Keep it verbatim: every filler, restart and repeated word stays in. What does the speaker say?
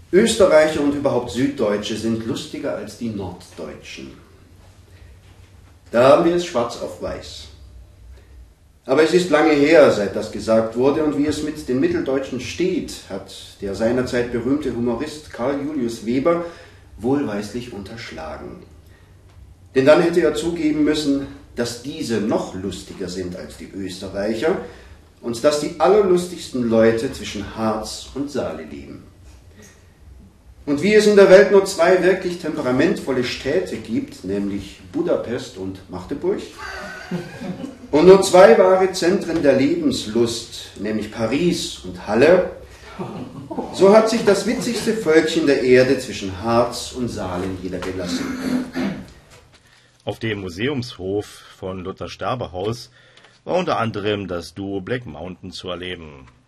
Österreicher und überhaupt Süddeutsche sind lustiger als die Norddeutschen. Da haben wir es schwarz auf weiß. Aber es ist lange her, seit das gesagt wurde, und wie es mit den Mitteldeutschen steht, hat der seinerzeit berühmte Humorist Karl Julius Weber wohlweislich unterschlagen. Denn dann hätte er zugeben müssen, dass diese noch lustiger sind als die Österreicher und dass die allerlustigsten Leute zwischen Harz und Saale leben. Und wie es in der Welt nur zwei wirklich temperamentvolle Städte gibt, nämlich Budapest und Magdeburg, und nur zwei wahre Zentren der Lebenslust, nämlich Paris und Halle, so hat sich das witzigste Völkchen der Erde zwischen Harz und Saale niedergelassen. Auf dem Museumshof von Luther Sterbehaus war unter anderem das Duo Black Mountain zu erleben.